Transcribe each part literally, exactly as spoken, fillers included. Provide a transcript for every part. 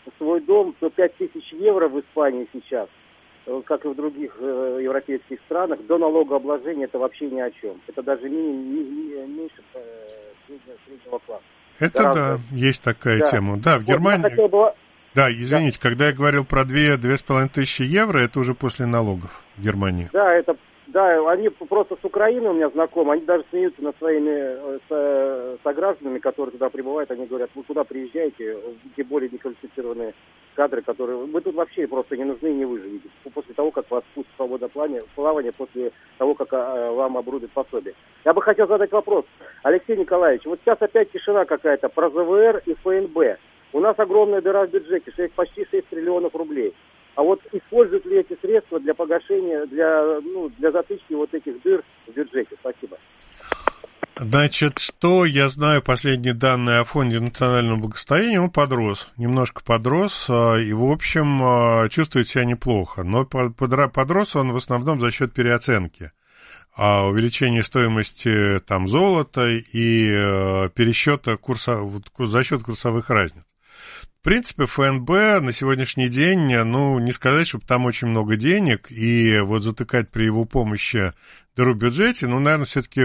свой дом, то пять тысяч евро в Испании сейчас, как и в других э, европейских странах, до налогообложения это вообще ни о чем. Это даже не, не, не, меньше э, среднего, среднего класса. Это Гораздо. да, есть такая Да. тема. Да, в Вот, Германии... бы... Да, извините, да. Когда я говорил про две, две с половиной тысячи евро, это уже после налогов в Германии. Да, это... Да, они просто с Украины у меня знакомы, они даже смеются над своими со, согражданами, которые туда прибывают, они говорят, вы куда приезжаете, где более неквалифицированные кадры, которые... Вы тут вообще просто не нужны и не выживете. После того, как вас пустят в свободное плавание, после того, как а, вам обрубят пособие. Я бы хотел задать вопрос. Алексей Николаевич, вот сейчас опять тишина какая-то про ЗВР и ФНБ. У нас огромная дыра в бюджете, шесть, почти шесть триллионов рублей. А вот используют ли эти средства для погашения, для, ну, для затычки вот этих дыр в бюджете? Спасибо. Значит, что я знаю, последние данные о Фонде национального благосостояния, он подрос, немножко подрос, и, в общем, чувствует себя неплохо. Но подрос он в основном за счет переоценки, увеличения стоимости там, золота и пересчета курса, за счет курсовых разниц. В принципе, ФНБ на сегодняшний день, ну, не сказать, чтобы там очень много денег, и вот затыкать при его помощи дыру в бюджете, ну, наверное, все-таки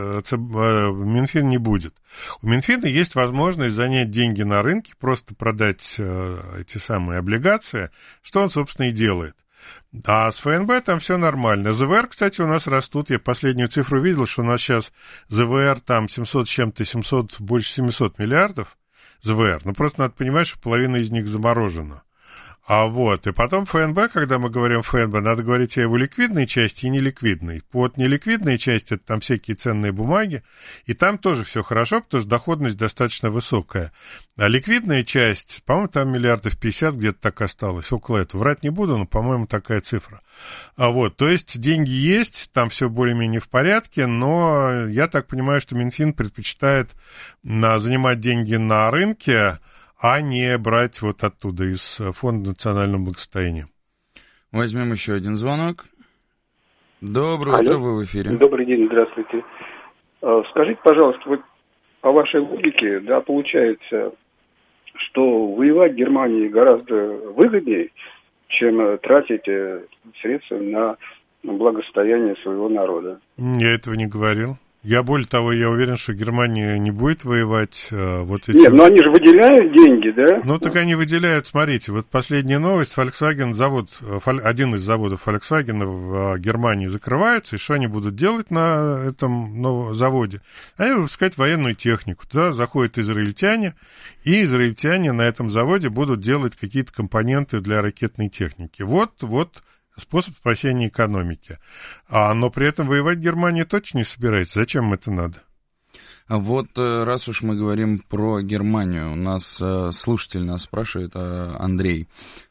Минфин не будет. У Минфина есть возможность занять деньги на рынке, просто продать эти самые облигации, что он, собственно, и делает. А с ФНБ там все нормально. ЗВР, кстати, у нас растут. Я последнюю цифру видел, что у нас сейчас ЗВР там семьсот с чем-то, семьсот, больше семьсот миллиардов. ЗВР. Ну, просто надо понимать, что половина из них заморожена. А вот, и потом ФНБ, когда мы говорим ФНБ, надо говорить о его ликвидной части и неликвидной. Вот неликвидная часть, это там всякие ценные бумаги, и там тоже все хорошо, потому что доходность достаточно высокая. А ликвидная часть, по-моему, там миллиардов пятьдесят где-то так осталось, около этого. Врать не буду, но, по-моему, такая цифра. А вот, то есть деньги есть, там все более-менее в порядке, но я так понимаю, что Минфин предпочитает занимать деньги на рынке, а не брать вот оттуда, из Фонда национального благосостояния. Возьмем еще один звонок. Доброе Алло. утро, вы в эфире. Добрый день, здравствуйте. Скажите, пожалуйста, вот по вашей логике, да, получается, что воевать в Германии гораздо выгоднее, чем тратить средства на благосостояние своего народа? Я этого не говорил. Я, более того, я уверен, что Германия не будет воевать. Вот эти... Нет, но они же выделяют деньги, да? Ну, так они выделяют, смотрите, вот последняя новость, Volkswagen завод, один из заводов Volkswagen в Германии закрывается, и что они будут делать на этом новом заводе? Они будут выпускать военную технику. Туда заходят израильтяне, и израильтяне на этом заводе будут делать какие-то компоненты для ракетной техники. Вот, вот. Способ спасения экономики. А, но при этом воевать Германия точно не собирается. Зачем им это надо? А вот раз уж мы говорим про Германию, у нас слушатель нас спрашивает, Андрей,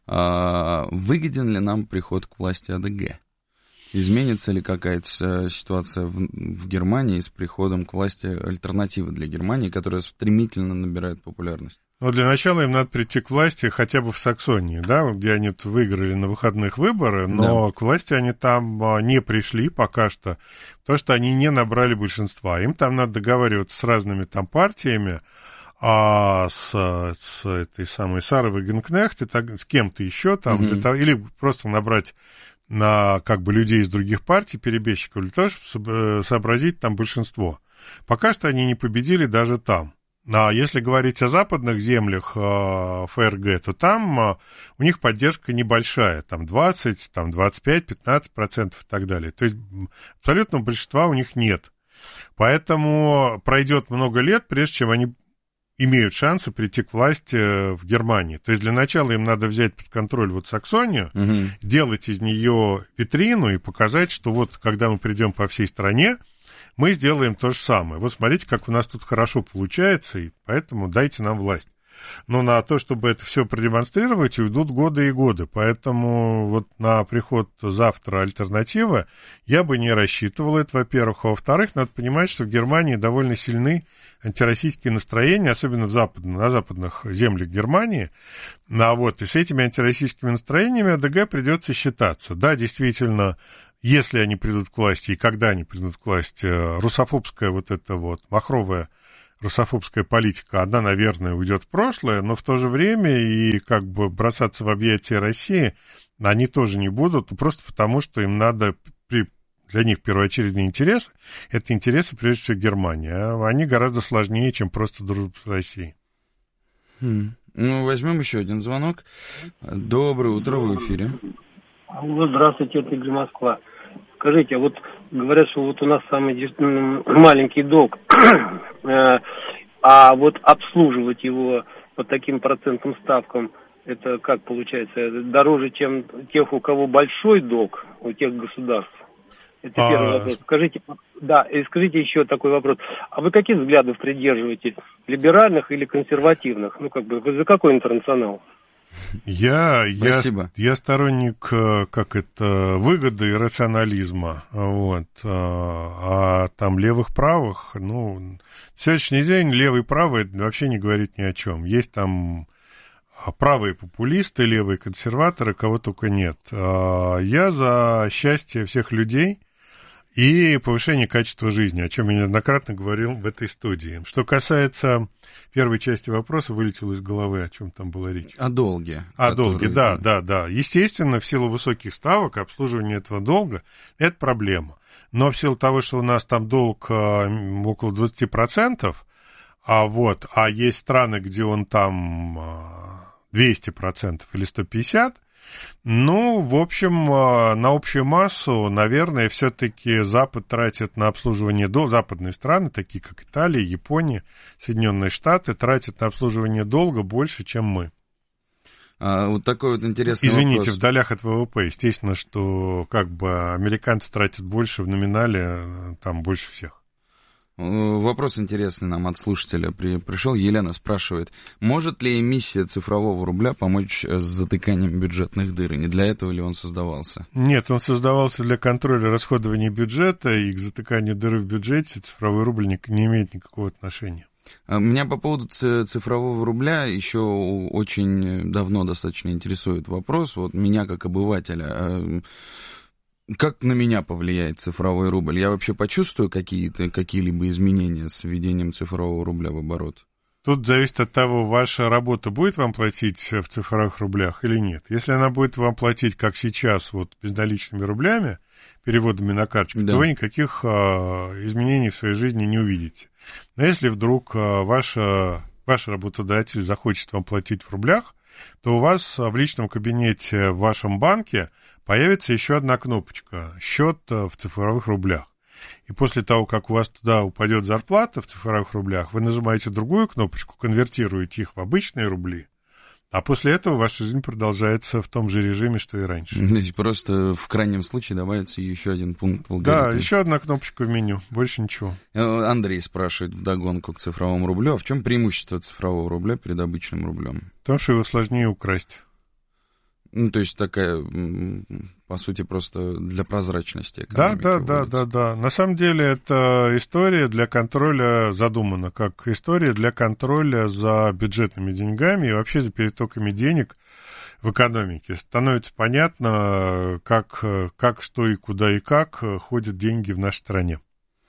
выгоден ли нам приход к власти АДГ? Изменится ли какая-то ситуация в, в Германии с приходом к власти альтернативы для Германии, которая стремительно набирает популярность? Ну, для начала им надо прийти к власти хотя бы в Саксонии, да, где они выиграли на выходных выборы, но да. К власти они там не пришли пока что, потому что они не набрали большинства. Им там надо договариваться с разными там партиями, а с, с этой самой Сарой Вагенкнехт, и так, с кем-то еще там, mm-hmm. для того, или просто набрать на как бы людей из других партий, перебежчиков, для того, чтобы сообразить там большинство. Пока что они не победили даже там. А если говорить о западных землях э, ФРГ, то там э, у них поддержка небольшая, там двадцать, там двадцать пять, пятнадцать процентов и так далее. То есть абсолютного большинства у них нет. Поэтому пройдет много лет, прежде чем они имеют шансы прийти к власти в Германии. То есть для начала им надо взять под контроль вот Саксонию, угу. делать из нее витрину и показать, что вот когда мы придем по всей стране, мы сделаем то же самое. Вот смотрите, как у нас тут хорошо получается, и поэтому дайте нам власть. Но на то, чтобы это все продемонстрировать, уйдут годы и годы. Поэтому вот на приход завтра альтернативы я бы не рассчитывал это, во-первых. А во-вторых, надо понимать, что в Германии довольно сильны антироссийские настроения, особенно в западных, на западных землях Германии. А вот, и с этими антироссийскими настроениями АДГ придется считаться. Да, действительно, если они придут к власти и когда они придут к власти, русофобская вот эта вот махровая русофобская политика, она, наверное, уйдет в прошлое, но в то же время и как бы бросаться в объятия России они тоже не будут, просто потому, что им надо, при, для них первоочередные интересы, это интересы, прежде всего, Германии, а они гораздо сложнее, чем просто дружба с Россией. Хм. Ну, возьмем еще один звонок. Доброе утро, вы в эфире. Ну, здравствуйте, это Игорь, Москва. Скажите, вот говорят, что вот у нас самый маленький долг, а вот обслуживать его по таким процентным ставкам, это как получается, дороже, чем тех, у кого большой долг, у тех государств? Это а... первый вопрос. Скажите, да, и скажите еще такой вопрос. А вы каких взглядов придерживаетесь? Либеральных или консервативных? Ну, как бы, вы за какой интернационал? Я, я, я сторонник, как это, выгоды и рационализма, вот, а, а там левых-правых, ну, в сегодняшний день левый и правый вообще не говорит ни о чем. Есть там правые популисты, левые консерваторы, кого только нет. Я за счастье всех людей и повышение качества жизни, о чем я неоднократно говорил в этой студии. Что касается первой части вопроса, вылетело из головы, о чем там была речь. О долге. О который... долге, да, да, да. Естественно, в силу высоких ставок обслуживание этого долга – это проблема. Но в силу того, что у нас там долг около двадцать процентов, а, вот, а есть страны, где он там двести процентов или сто пятьдесят процентов, ну, в общем, на общую массу, наверное, все-таки Запад тратит на обслуживание долга, западные страны, такие как Италия, Япония, Соединенные Штаты, тратят на обслуживание долга больше, чем мы. А, вот такой вот интересный Извините, вопрос. в долях от ВВП, естественно, что как бы американцы тратят больше в номинале, там больше всех. Вопрос интересный нам от слушателя при, пришел. Елена спрашивает, может ли эмиссия цифрового рубля помочь с затыканием бюджетных дыр? И не для этого ли он создавался? Нет, он создавался для контроля расходования бюджета, и к затыканию дыры в бюджете цифровой рубль не, не имеет никакого отношения. Меня по поводу цифрового рубля еще очень давно достаточно интересует вопрос. Вот меня как обывателя... Как на меня повлияет цифровой рубль? Я вообще почувствую какие-то, какие-либо изменения с введением цифрового рубля в оборот? Тут зависит от того, ваша работа будет вам платить в цифровых рублях или нет. Если она будет вам платить, как сейчас, вот безналичными рублями, переводами на карточку, да, то вы никаких а, изменений в своей жизни не увидите. Но если вдруг а, ваша, ваш работодатель захочет вам платить в рублях, то у вас в личном кабинете в вашем банке появится еще одна кнопочка «Счет в цифровых рублях». И после того, как у вас туда упадет зарплата в цифровых рублях, вы нажимаете другую кнопочку, конвертируете их в обычные рубли, а после этого ваша жизнь продолжается в том же режиме, что и раньше. То есть просто в крайнем случае добавится еще один пункт в алгоритме. Да, еще одна кнопочка в меню, больше ничего. Андрей спрашивает вдогонку к цифровому рублю, а в чем преимущество цифрового рубля перед обычным рублем? В том, что его сложнее украсть. Ну, то есть такая, по сути, просто для прозрачности экономики. Да, да, да, да, да. На самом деле это история для контроля, задумана как история для контроля за бюджетными деньгами и вообще за перетоками денег в экономике. Становится понятно, как, как что и куда и как ходят деньги в нашей стране.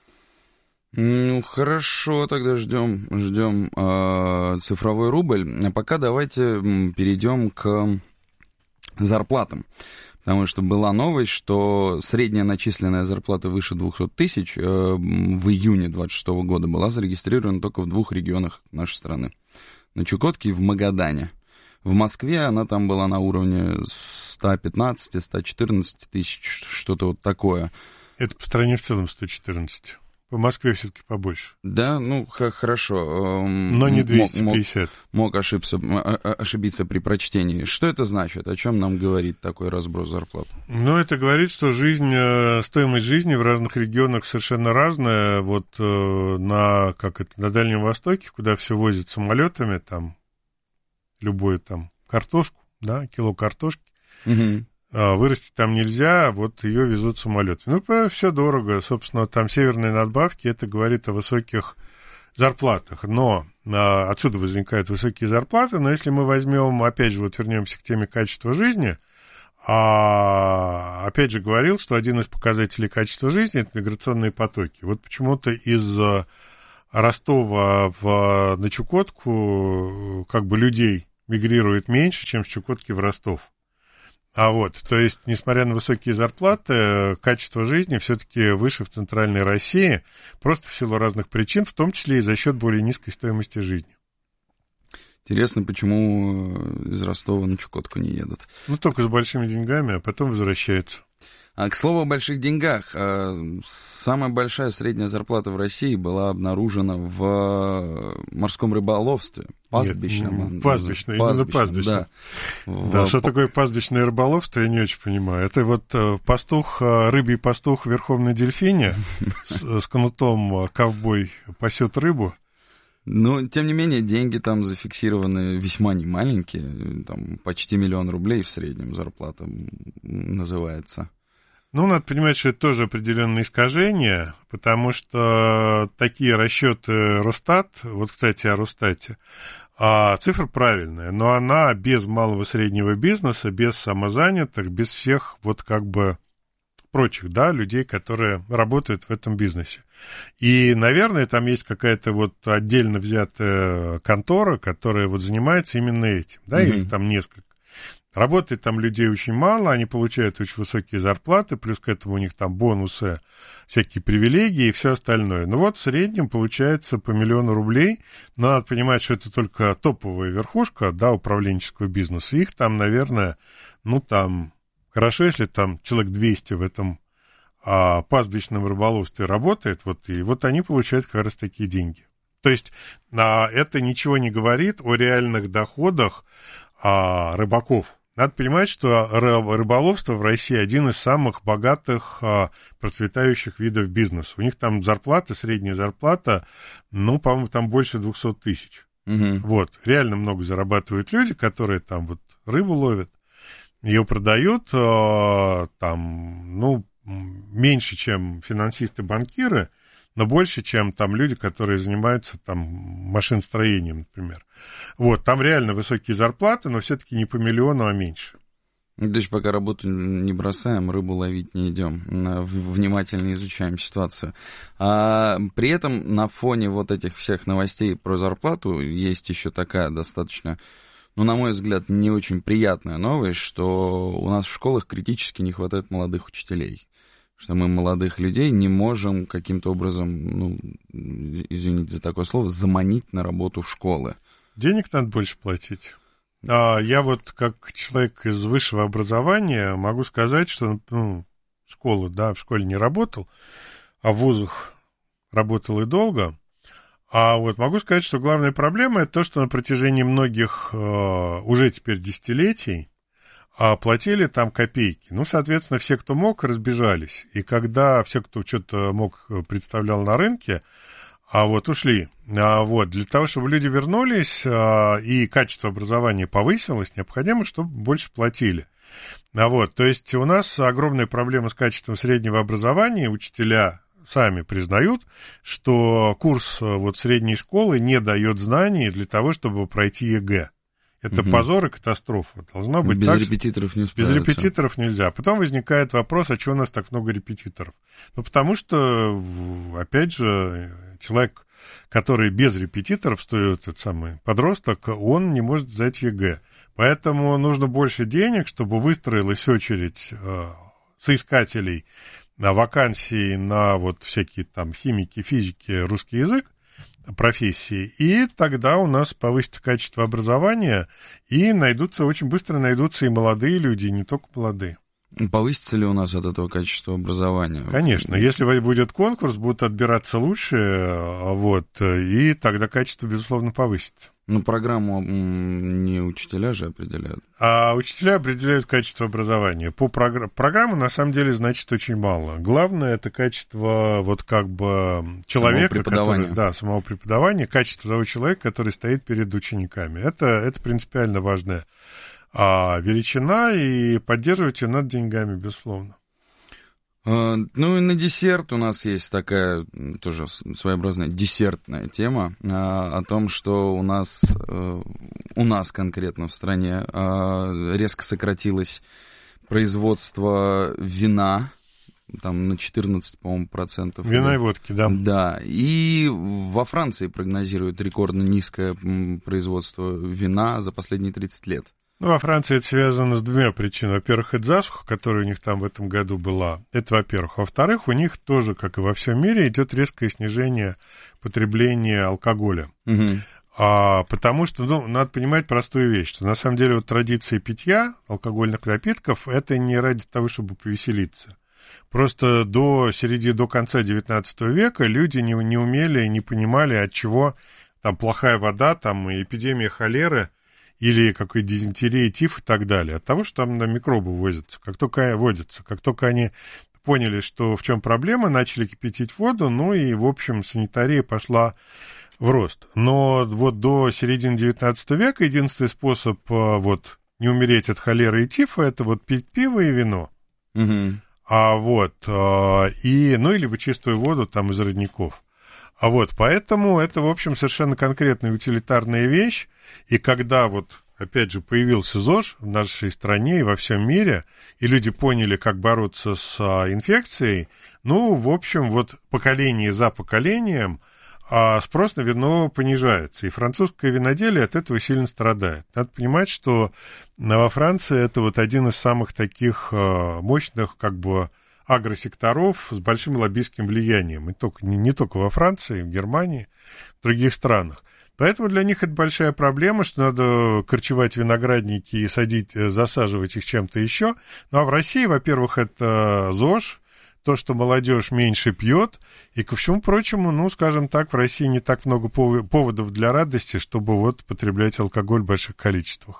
Ну, хорошо, тогда ждем, ждем э, цифровой рубль. А пока давайте перейдем к зарплатам, потому что была новость, что средняя начисленная зарплата выше двухсот тысяч э, в июне двадцать шестого года была зарегистрирована только в двух регионах нашей страны, на Чукотке и в Магадане. В Москве она там была на уровне сто пятнадцать - сто четырнадцать тысяч, что-то вот такое. Это по стране в целом сто четырнадцать. По Москве все-таки побольше. Да, ну, х- хорошо. Но не двести пятьдесят. Мог, мог ошибся, ошибиться при прочтении. Что это значит? О чем нам говорит такой разброс зарплат? Ну, это говорит, что жизнь, стоимость жизни в разных регионах совершенно разная. Вот на, как это, на Дальнем Востоке, куда все возят самолетами, там, любую там картошку, да, кило картошки, угу. Вырастить там нельзя, вот ее везут самолетами. Ну, все дорого, собственно, там северные надбавки, это говорит о высоких зарплатах, но а, отсюда возникают высокие зарплаты, но если мы возьмем, опять же, вот вернемся к теме качества жизни, а, опять же говорил, что один из показателей качества жизни – это миграционные потоки. Вот почему-то из Ростова в, на Чукотку как бы людей мигрирует меньше, чем с Чукотки в Ростов. А вот, то есть, несмотря на высокие зарплаты, качество жизни все-таки выше в Центральной России, просто в силу разных причин, в том числе и за счет более низкой стоимости жизни. Интересно, почему из Ростова на Чукотку не едут? Ну, только с большими деньгами, а потом возвращаются. А, к слову о больших деньгах, самая большая средняя зарплата в России была обнаружена в морском рыболовстве. Пастбищном. Нет, пастбищное, именно пастбищное. Да, да в... что такое пастбищное рыболовство, я не очень понимаю. Это вот пастух, рыбий пастух в Верховной Дельфине с, с кнутом ковбой пасет рыбу. Но, тем не менее, деньги там зафиксированы весьма немаленькие, там почти миллион рублей в среднем зарплата называется. Ну, надо понимать, что это тоже определенное искажение, потому что такие расчеты Росстат, вот, кстати, о Росстате, а цифра правильная, но она без малого и среднего бизнеса, без самозанятых, без всех вот как бы прочих, да, людей, которые работают в этом бизнесе. И, наверное, там есть какая-то вот отдельно взятая контора, которая вот занимается именно этим, да, mm-hmm. их там несколько. Работает там людей очень мало, они получают очень высокие зарплаты, плюс к этому у них там бонусы, всякие привилегии и все остальное. Ну вот в среднем получается по миллиону рублей, но надо понимать, что это только топовая верхушка, да, управленческого бизнеса. Их там, наверное, ну там, хорошо, если там человек двести в этом а, пастбищном рыболовстве работает, вот, и вот они получают как раз такие деньги. То есть а, это ничего не говорит о реальных доходах а, рыбаков. Надо понимать, что рыболовство в России один из самых богатых, процветающих видов бизнеса. У них там зарплата, средняя зарплата, ну, по-моему, там больше двести тысяч. Угу. Вот, реально много зарабатывают люди, которые там вот рыбу ловят, ее продают, там, ну, меньше, чем финансисты-банкиры, но больше, чем там люди, которые занимаются там машиностроением, например. Вот, там реально высокие зарплаты, но все-таки не по миллиону, а меньше. То есть пока работу не бросаем, рыбу ловить не идем, внимательно изучаем ситуацию. А при этом на фоне вот этих всех новостей про зарплату есть еще такая достаточно, ну, на мой взгляд, не очень приятная новость, что у нас в школах критически не хватает молодых учителей. Что мы молодых людей не можем каким-то образом, ну, извините за такое слово, заманить на работу в школы. Денег надо больше платить. А я вот как человек из высшего образования могу сказать, что, ну, школа, да, в школе не работал, а в вузах работал и долго. А вот могу сказать, что главная проблема — это то, что на протяжении многих э, уже теперь десятилетий а платили там копейки. Ну, соответственно, все, кто мог, разбежались. И когда все, кто что-то мог, представлял на рынке, а вот ушли. А вот для того, чтобы люди вернулись а, и качество образования повысилось, необходимо, чтобы больше платили. А вот, то есть у нас огромная проблема с качеством среднего образования. Учителя сами признают, что курс вот средней школы не дает знаний для того, чтобы пройти ЕГЭ. Это угу. позор и катастрофа. Должно быть без так, репетиторов не без репетиторов нельзя. Потом возникает вопрос, а чего у нас так много репетиторов? Ну, потому что, опять же, человек, который без репетиторов, стоит этот самый подросток, он не может сдать ЕГЭ. Поэтому нужно больше денег, чтобы выстроилась очередь э, соискателей на вакансии на вот всякие там химики, физики, русский язык, профессии, и тогда у нас повысится качество образования, и найдутся, очень быстро найдутся и молодые люди, и не только молодые. Повысится ли у нас от этого качество образования? Конечно, если будет конкурс, будут отбираться лучшие, вот, и тогда качество, безусловно, повысится. Ну, программу не учителя же определяют. А учителя определяют качество образования. По програ... Программы, на самом деле, значит очень мало. Главное, это качество, вот как бы, человека, самого преподавания. Который, да, самого преподавания, качество того человека, который стоит перед учениками. Это, это принципиально важная а, величина, и поддерживать ее надо деньгами, безусловно. Ну и на десерт у нас есть такая тоже своеобразная десертная тема о том, что у нас, у нас конкретно в стране резко сократилось производство вина, там на четырнадцать, по-моему, процентов. Вина и водки, да. Да, и во Франции прогнозируют рекордно низкое производство вина за последние тридцать лет. Ну, во Франции это связано с двумя причинами. Во-первых, это засуха, которая у них там в этом году была. Это во-первых. Во-вторых, у них тоже, как и во всем мире, идет резкое снижение потребления алкоголя. Угу. А, потому что, ну, надо понимать простую вещь, что на самом деле вот традиция питья алкогольных напитков, это не ради того, чтобы повеселиться. Просто до середины, до конца девятнадцатого века люди не, не умели и не понимали, от чего там плохая вода, там эпидемия холеры или какой дизентерии, тиф и так далее. От того, что там на микробы возятся. Как только водятся, как только они поняли, что в чем проблема, начали кипятить воду, ну и, в общем, санитария пошла в рост. Но вот до середины девятнадцатого века единственный способ вот не умереть от холеры и тифа — это вот пить пиво и вино. Угу. А вот, и, ну, или бы чистую воду там из родников. А вот, поэтому это, в общем, совершенно конкретная утилитарная вещь. И когда вот, опять же, появился ЗОЖ в нашей стране и во всем мире, и люди поняли, как бороться с инфекцией, ну, в общем, вот поколение за поколением а спрос на вино понижается. И французское виноделие от этого сильно страдает. Надо понимать, что во Франции это вот один из самых таких мощных, как бы, агросекторов с большим лоббистским влиянием. И только, не, не только во Франции, в Германии, в других странах. Поэтому для них это большая проблема, что надо корчевать виноградники и садить, засаживать их чем-то еще. Ну, а в России, во-первых, это ЗОЖ, то, что молодежь меньше пьет, и ко всему прочему, ну, скажем так, в России не так много поводов для радости, чтобы вот потреблять алкоголь в больших количествах.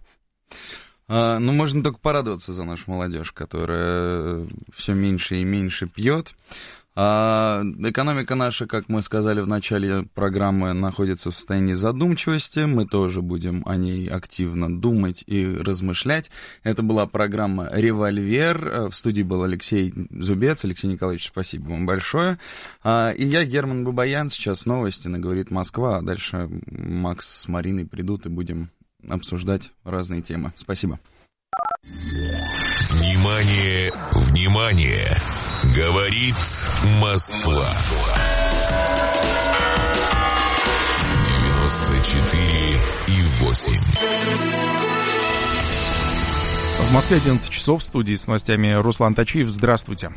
А, ну, можно только порадоваться за нашу молодежь, которая все меньше и меньше пьет. А, экономика наша, как мы сказали в начале программы, находится в состоянии задумчивости. Мы тоже будем о ней активно думать и размышлять. Это была программа «Револьвер». В студии был Алексей Зубец. Алексей Николаевич, спасибо вам большое. А, и я, Герман Бабаян. Сейчас новости на «Говорит Москва». А дальше Макс с Мариной придут и будем обсуждать разные темы. Спасибо. Внимание, внимание! Говорит Москва. девяносто четыре и восемь. В Москве одиннадцать часов, в студии с новостями Руслан Тачиев. Здравствуйте.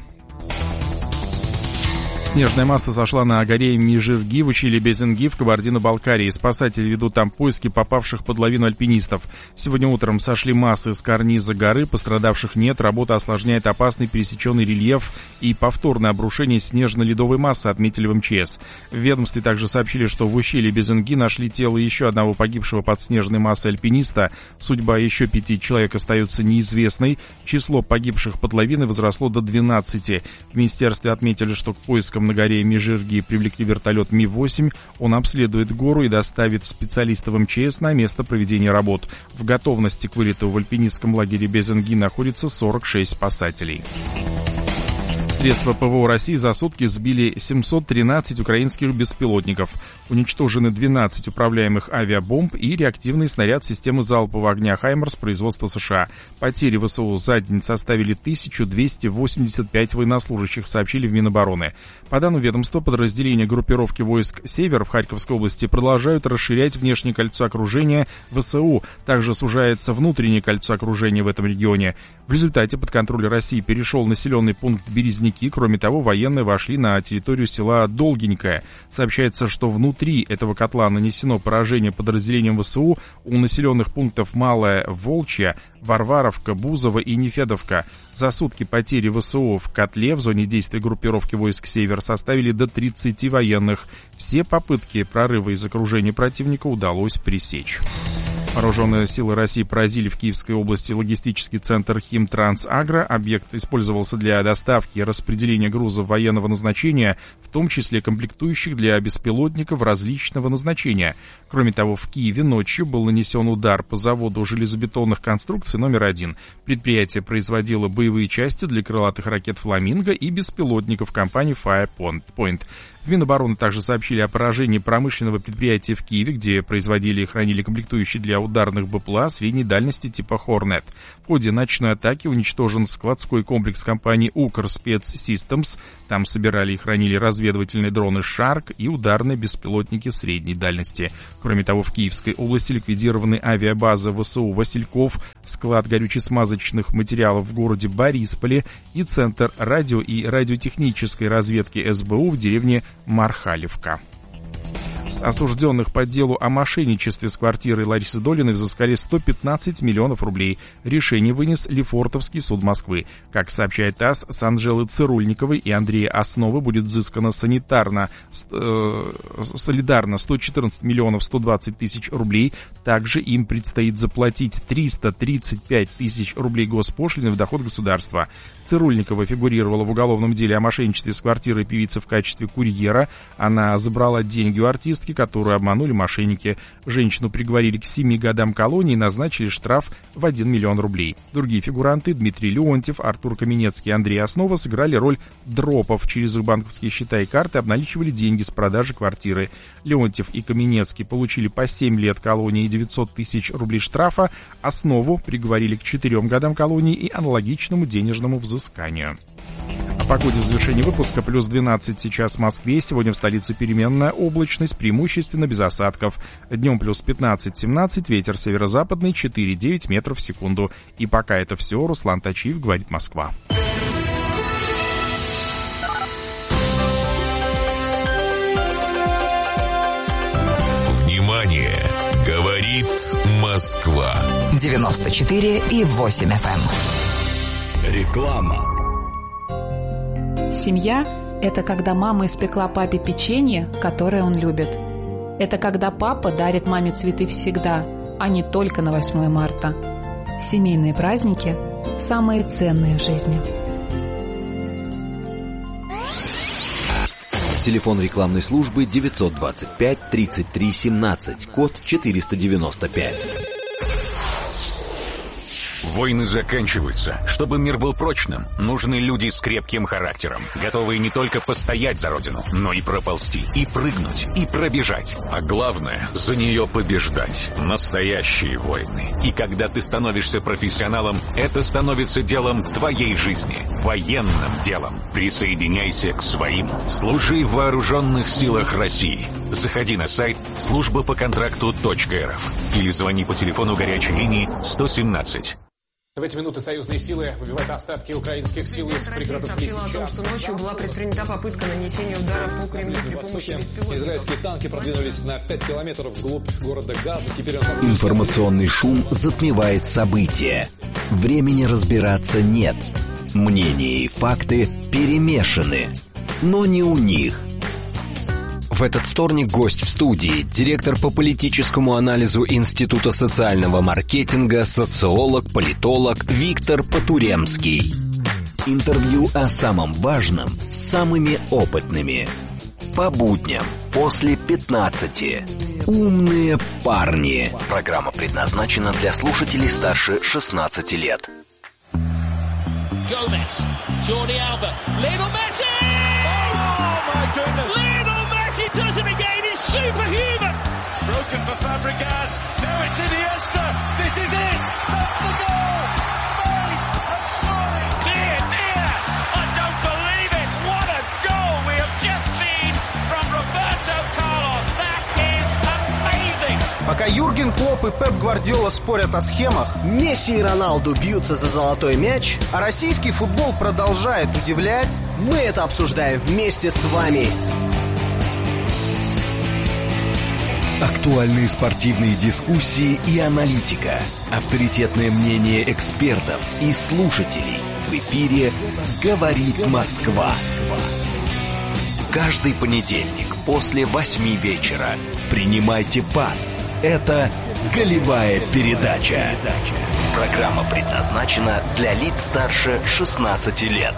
Снежная масса сошла на горе Межирги в ущелье Безенги в Кабардино-Балкарии. Спасатели ведут там поиски попавших под лавину альпинистов. Сегодня утром сошли массы с карниза горы, пострадавших нет. Работа осложняет опасный пересеченный рельеф и повторное обрушение снежно-ледовой массы, отметили в эм че эс. В ведомстве также сообщили, что в ущелье Безенги нашли тело еще одного погибшего под снежной массой альпиниста. Судьба еще пяти человек остается неизвестной. Число погибших под лавиной возросло до двенадцати. В министерстве отметили, что к поискам на горе Межирги привлекли вертолет Ми восемь. Он обследует гору и доставит специалистов эм че эс на место проведения работ. В готовности к вылету в альпинистском лагере Безенги находится сорок шесть спасателей. Средства ПВО России за сутки сбили семьсот тринадцать украинских беспилотников. Уничтожены двенадцать управляемых авиабомб и реактивный снаряд системы залпового огня «Хаймарс» производства США. Потери ВСУ за день составили тысячу двести восемьдесят пять военнослужащих, сообщили в Минобороны. По данным ведомства, подразделения группировки войск «Север» в Харьковской области продолжают расширять внешнее кольцо окружения ВСУ. Также сужается внутреннее кольцо окружения в этом регионе. В результате под контроль России перешел населенный пункт Березники. Кроме того, военные вошли на территорию села Долгенькое. Сообщается, что внутри этого котла нанесено поражение подразделениям ВСУ у населенных пунктов Малая Волчья, Варваровка, Бузово и Нефедовка. За сутки потери ВСУ в котле в зоне действия группировки войск «Север» составили до тридцати военных. Все попытки прорыва из окружения противника удалось пресечь. Вооруженные силы России поразили в Киевской области логистический центр «Химтрансагро». Объект использовался для доставки и распределения грузов военного назначения, в том числе комплектующих для беспилотников различного назначения. Кроме того, в Киеве ночью был нанесен удар по заводу железобетонных конструкций номер один. Предприятие производило боевые части для крылатых ракет «Фламинго» и беспилотников компании Firepoint. В Минобороны также сообщили о поражении промышленного предприятия в Киеве, где производили и хранили комплектующие для ударных БПЛА средней дальности типа «Хорнет». В ходе ночной атаки уничтожен складской комплекс компании «Укрспецсистемс». Там собирали и хранили разведывательные дроны «Шарк» и ударные беспилотники средней дальности. Кроме того, в Киевской области ликвидированы авиабаза ВСУ «Васильков», склад горюче-смазочных материалов в городе Борисполе и Центр радио- и радиотехнической разведки СБУ в деревне Мархалевка. Осужденных по делу о мошенничестве с квартирой Ларисы Долиной взыскали сто пятнадцать миллионов рублей. Решение вынес Лефортовский суд Москвы. Как сообщает ТАСС, с Анжелы Цирульниковой и Андрея Основы будет взыскано санитарно, э, солидарно сто четырнадцать миллионов сто двадцать тысяч рублей. Также им предстоит заплатить триста тридцать пять тысяч рублей госпошлины в доход государства. Цирульникова фигурировала в уголовном деле о мошенничестве с квартирой певицы в качестве курьера. Она забрала деньги у артистки, которую обманули мошенники. Женщину приговорили к семи годам колонии и назначили штраф в один миллион рублей. Другие фигуранты Дмитрий Леонтьев, Артур Каменецкий и Андрей Основа сыграли роль дропов. Через их банковские счета и карты обналичивали деньги с продажи квартиры. Леонтьев и Каменецкий получили по семь лет колонии и девятьсот тысяч рублей штрафа. Основу приговорили к четырем годам колонии и аналогичному денежному взысканию. О погоде в завершении выпуска. Плюс двенадцать сейчас в Москве. Сегодня в столице переменная облачность, преимущественно без осадков. Днем плюс пятнадцать-семнадцать, ветер северо-западный четыре-девять метров в секунду. И пока это все, Руслан Тачиев, говорит Москва. Внимание! Говорит Москва. девяносто четыре и восемь эф эм. Реклама. Семья – это когда мама испекла папе печенье, которое он любит. Это когда папа дарит маме цветы всегда, а не только на восьмое марта. Семейные праздники – самые ценные в жизни. Телефон рекламной службы девятьсот двадцать пять тридцать три семнадцать, код четыреста девяносто пять. Войны заканчиваются. Чтобы мир был прочным, нужны люди с крепким характером, готовые не только постоять за родину, но и проползти, и прыгнуть, и пробежать. А главное, за нее побеждать. Настоящие войны. И когда ты становишься профессионалом, это становится делом твоей жизни. Военным делом. Присоединяйся к своим. Служи в вооруженных силах России. Заходи на сайт служба по контракту точка эр эф или звони по телефону горячей линии сто семнадцать. В эти минуты союзные силы выбивают остатки украинских сил из пригородов Лисича. Сообщила о том, что ночью была предпринята попытка нанесения удара по Кремлю при помощи беспилотников. Израильские танки продвинулись на пять километров вглубь города Газа. Теперь он... Информационный шум затмевает события. Времени разбираться нет. Мнения и факты перемешаны. Но не у них. В этот вторник гость в студии, директор по политическому анализу Института социального маркетинга, социолог, политолог Виктор Потуремский. Интервью о самом важном с самыми опытными. По будням после пятнадцати. Умные парни. Программа предназначена для слушателей старше шестнадцати лет. Gomez, Jordi Alba, Lionel Messi! Oh my goodness! Lionel Messi does it again, he's superhuman! It's broken for Fabregas, now it's Iniesta, this is it! That's the goal! Spain have soared! Dear, dear, I don't believe it! What a goal we have just seen from Roberto Carlos! That is amazing! Пока Юрген Клопп и Пеп Гвардиола спорят о схемах, Месси и Роналду бьются за золотой мяч, а российский футбол продолжает удивлять, мы это обсуждаем вместе с вами. Актуальные спортивные дискуссии и аналитика, авторитетное мнение экспертов и слушателей. В эфире «Говорит Москва». Каждый понедельник после восьми вечера принимайте пас. Это «Голевая передача». Программа предназначена для лиц старше шестнадцати лет.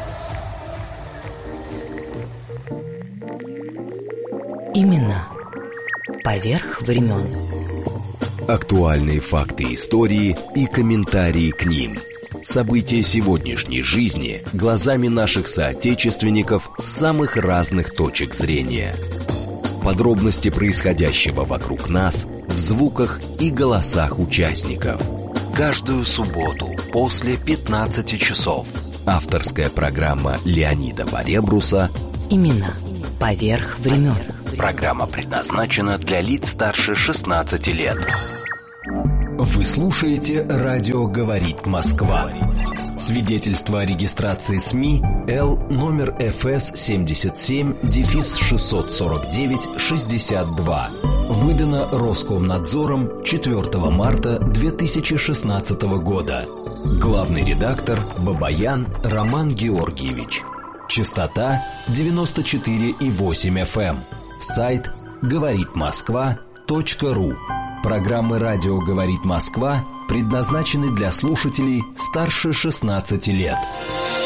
Именно поверх времен. Актуальные факты истории и комментарии к ним. События сегодняшней жизни глазами наших соотечественников с самых разных точек зрения. Подробности происходящего вокруг нас в звуках и голосах участников. Каждую субботу после пятнадцати часов. Авторская программа Леонида Баребруса «Имена поверх времен». Программа предназначена для лиц старше шестнадцати лет. Вы слушаете «Радио говорит Москва». Свидетельство о регистрации СМИ Л номер эф эс семьдесят семь шестьсот сорок девять шестьдесят два. Выдано Роскомнадзором четвёртого марта две тысячи шестнадцатого года. Главный редактор Бабаян Роман Георгиевич. Частота девяносто четыре и восемь эф эм. Сайт говорит москва точка ру. Программы «Радио говорит Москва» предназначены для слушателей старше шестнадцати лет.